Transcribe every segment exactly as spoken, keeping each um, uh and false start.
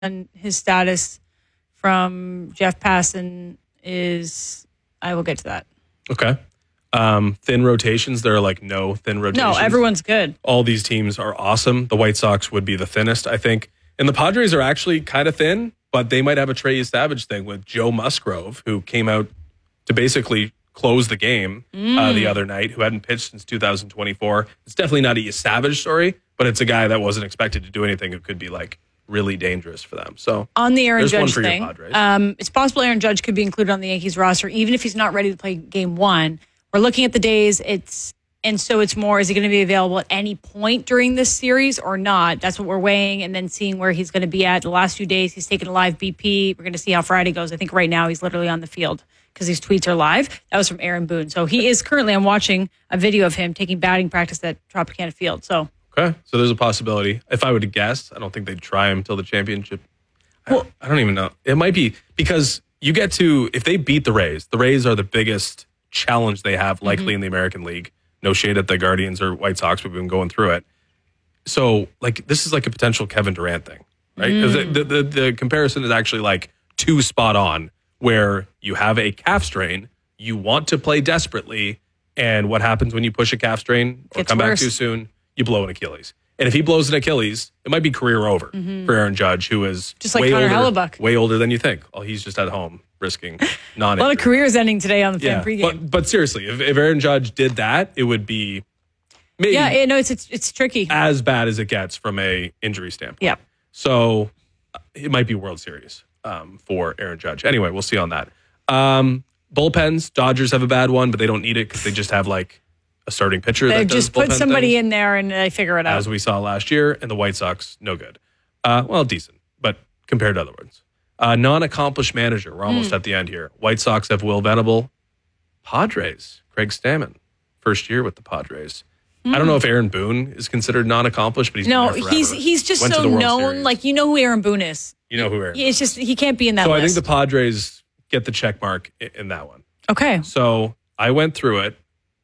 on his status from Jeff Passan is, I will get to that. Okay. Um, thin rotations. There are like no thin rotations. No, everyone's good. All these teams are awesome. The White Sox would be the thinnest, I think. And the Padres are actually kind of thin, but they might have a Trey Savage thing with Joe Musgrove, who came out to basically close the game mm. uh, the other night, who hadn't pitched since two thousand twenty-four. It's definitely not a Savage story, but it's a guy that wasn't expected to do anything. It could be like really dangerous for them. So on the Aaron Judge one thing, um, it's possible Aaron Judge could be included on the Yankees roster, even if he's not ready to play game one. We're looking at the days. It's and so it's more, is he going to be available at any point during this series or not? That's what we're weighing, and then seeing where he's going to be at. The last few days, he's taken a live B P. We're going to see how Friday goes. I think right now he's literally on the field because these tweets are live. That was from Aaron Boone. So he is currently, I'm watching a video of him taking batting practice at Tropicana Field. So okay, so there's a possibility. If I were to guess, I don't think they'd try him until the championship. Well, I, I don't even know. It might be because you get to, if they beat the Rays, the Rays are the biggest challenge they have likely mm-hmm. in the American League. No shade at the Guardians or White Sox. We've been going through it. So, like, this is like a potential Kevin Durant thing, right? Mm. The, the, the comparison is actually like too spot on, where you have a calf strain, you want to play desperately, and what happens when you push a calf strain or Gets come worse. back too soon? You blow an Achilles. And if he blows an Achilles, it might be career over mm-hmm. for Aaron Judge, who is just like way Connor older, Hellebuck. way older than you think. Well, he's just at home risking non A lot of careers ending today on the yeah, fan pregame. But, but seriously, if, if Aaron Judge did that, it would be maybe yeah, it, no, it's, it's it's tricky. As bad as it gets from a injury standpoint. Yeah. So it might be World Series um, for Aaron Judge. Anyway, we'll see on that. Um, bullpens, Dodgers have a bad one, but they don't need it because they just have like a starting pitcher. They that does just put somebody things, in there and they figure it out. as we saw last year, and the White Sox, no good. Uh, well, decent, but compared to other ones. Uh, non-accomplished manager. We're almost mm. at the end here. White Sox have Will Venable. Padres, Craig Stammen. First year with the Padres. Mm. I don't know if Aaron Boone is considered non-accomplished, but he's no, been there forever. he's he's just Went so known. Series. Like, you know who Aaron Boone is. You know who Aaron. It's just he can't be in that so list. I think the Padres get the check mark in, in that one. Okay. So I went through it,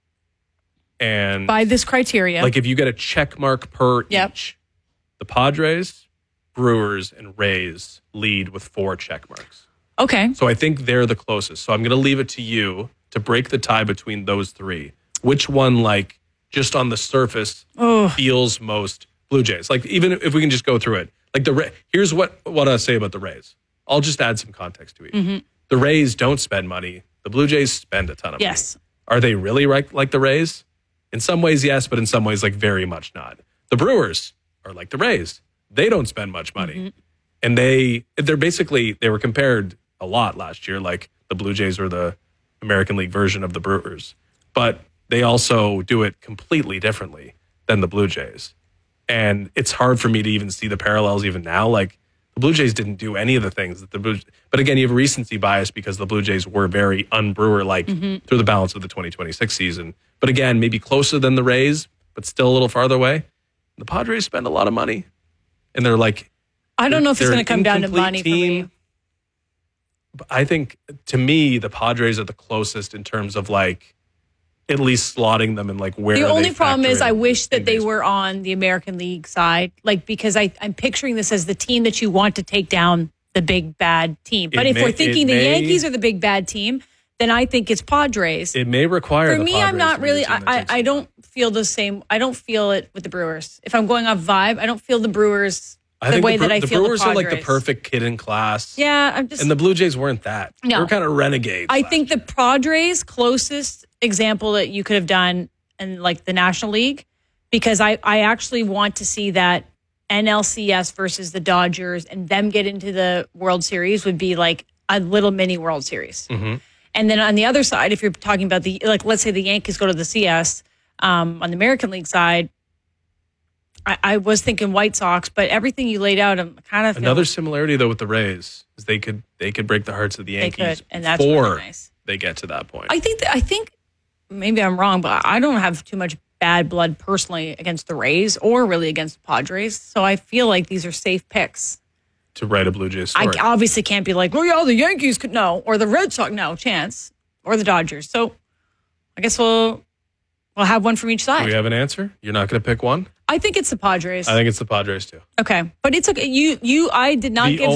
and by this criteria, like if you get a check mark per yep. each, the Padres, Brewers, and Rays lead with four check marks. Okay. So I think they're the closest. So I'm going to leave it to you to break the tie between those three. Which one, like, just on the surface, oh. feels most Blue Jays? Like, even if we can just go through it. Like, the here's what, what I say about the Rays. I'll just add some context to it. Mm-hmm. The Rays don't spend money. The Blue Jays spend a ton of yes. money. Are they really like, like the Rays? In some ways, yes, but in some ways, like, very much not. The Brewers are like the Rays. They don't spend much money. Mm-hmm. And they, they're basically, they were compared a lot last year. Like, the Blue Jays were the American League version of the Brewers. But they also do it completely differently than the Blue Jays. And it's hard for me to even see the parallels even now. Like, the Blue Jays didn't do any of the things that the Blue Jays, but again, you have recency bias because the Blue Jays were very un-Brewer-like mm-hmm. through the balance of the twenty twenty-six season. But again, maybe closer than the Rays, but still a little farther away. The Padres spend a lot of money. And they're like... I don't know if it's going to come down to money team. for me. I think, to me, the Padres are the closest in terms of, like, at least slotting them in, like, where the only problem is I wish that they baseball. were on the American League side, like, because I, I'm picturing this as the team that you want to take down the big bad team. But it if may, we're thinking the may, Yankees are the big bad team, then I think it's Padres. It may require For the me, Padres I'm not really, I, I, I don't money. feel the same. I don't feel it with the Brewers. If I'm going off vibe, I don't feel the Brewers I the think way the, that I the feel Brewers the Padres. are like the perfect kid in class. Yeah, I'm just... And the Blue Jays weren't that. No. They were kind of renegades. I think year. the Padres closest example that you could have done in like the National League, because I, I actually want to see that N L C S versus the Dodgers and them get into the World Series would be like a little mini World Series. Mm-hmm. And then on the other side, if you're talking about the, like, let's say the Yankees go to the C S um, on the American League side, I, I was thinking White Sox, but everything you laid out, I'm kind of another similarity though with the Rays is they could they could break the hearts of the Yankees they could, and that's before really nice. They get to that point. I think that, I think maybe I'm wrong, but I don't have too much bad blood personally against the Rays or really against the Padres. So I feel like these are safe picks to write a Blue Jays story. I obviously can't be like, oh yeah, the Yankees could no, or the Red Sox, no chance, or the Dodgers. So I guess we'll We'll have one from each Do side. we have an answer? You're not going to pick one? I think it's the Padres. I think it's the Padres too. Okay, but it's okay. You, you, I did not The give